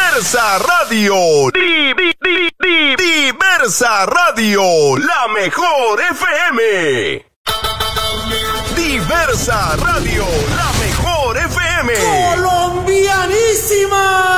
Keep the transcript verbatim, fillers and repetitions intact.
Diversa Radio. Di, di, di, di, Diversa Radio, la mejor F M. Diversa Radio, la mejor F M. ¡Colombianísima!